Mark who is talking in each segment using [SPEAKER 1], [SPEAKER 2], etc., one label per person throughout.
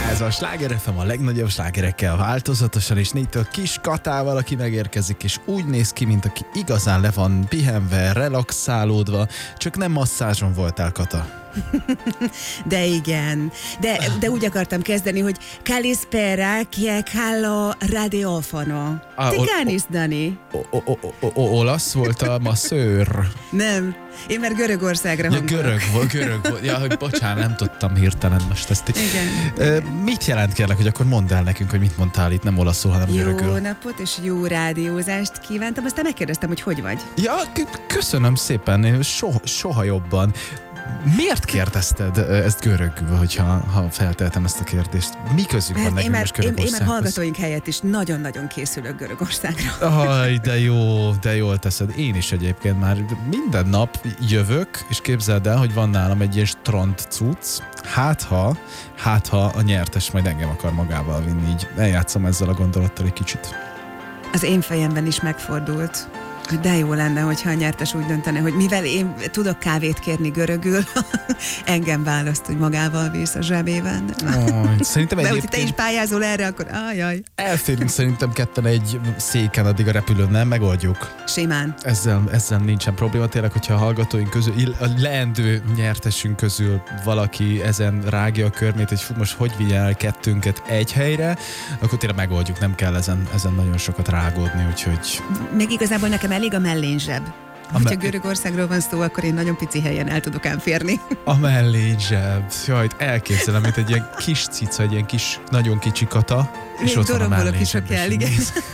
[SPEAKER 1] Ez a Sláger FM a legnagyobb slágerekkel változatosan, és négytől Kis Katával, aki megérkezik, és úgy néz ki, mint aki igazán le van pihenve, relaxálódva, csak nem masszázson voltál, Kata.
[SPEAKER 2] De igen. De úgy akartam kezdeni, hogy Kalispera, kiek halló radiofono. Ti kánisz, Dani?
[SPEAKER 1] Olasz volt a masszőr?
[SPEAKER 2] Nem. Én már Görögországra hangolok.
[SPEAKER 1] Görög volt. Ja, hogy bocsánat, nem tudtam hirtelen most ezt.
[SPEAKER 2] Igen.
[SPEAKER 1] Mit jelent, kérlek, hogy akkor mondd el nekünk, hogy mit mondtál itt, nem olaszul, hanem görögül.
[SPEAKER 2] Jó napot és jó rádiózást kívántam, aztán megkérdeztem, hogy vagy.
[SPEAKER 1] Ja, köszönöm szépen, soha jobban. Miért kérdezted ezt görögül, ha felteltem ezt a kérdést? Mi közük van nekünk most Görögországhoz?
[SPEAKER 2] Én már hallgatóink helyett is nagyon-nagyon készülök Görögországra.
[SPEAKER 1] Aj, de jól teszed. Én is egyébként már minden nap jövök, és képzeld el, hogy van nálam egy ilyen strand cucc. Hát ha a nyertes majd engem akar magával vinni, így eljátszom ezzel a gondolattal egy kicsit.
[SPEAKER 2] Az én fejemben is megfordult. De jó lenne, hogyha a nyertes úgy döntene, hogy mivel én tudok kávét kérni görögül, engem választ, hogy magával visz a zsebében.
[SPEAKER 1] Szerintem
[SPEAKER 2] de hogyha te is pályázol erre, akkor ajaj.
[SPEAKER 1] Elférünk szerintem ketten egy széken addig a repülőn, nem? Megoldjuk.
[SPEAKER 2] Simán.
[SPEAKER 1] Ezzel nincsen probléma. Tényleg, hogyha a hallgatóink közül, a leendő nyertesünk közül valaki ezen rágja a körmét, hogy most hogy vigyen el kettőnket egy helyre, akkor tényleg megoldjuk, nem kell ezen nagyon sokat rágódni, úgyhogy...
[SPEAKER 2] Meg igazából nekem elég a mellényzseb. Hogyha Görögországról van szó, akkor én nagyon pici helyen el tudok ám férni.
[SPEAKER 1] A mellényzseb. Jaj, elképzelem, mint egy ilyen kis cica, egy ilyen kis, nagyon kicsi Kata. És
[SPEAKER 2] még
[SPEAKER 1] ott van a
[SPEAKER 2] dorombolok is, ha kell, igen.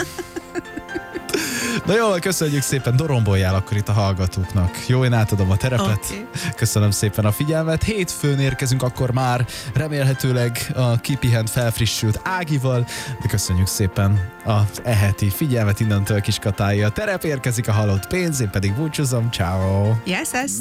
[SPEAKER 1] Na jól, köszönjük szépen, doromboljál akkor itt a hallgatóknak. Jó, én átadom a terepet.
[SPEAKER 2] Okay.
[SPEAKER 1] Köszönöm szépen a figyelmet. Hétfőn érkezünk akkor már remélhetőleg a kipihent, felfrissült Ágival, de köszönjük szépen az eheti figyelmet innentől Kis Katái. A terep érkezik, a halott pénz, én pedig búcsúzom. Ciao.
[SPEAKER 2] Yes.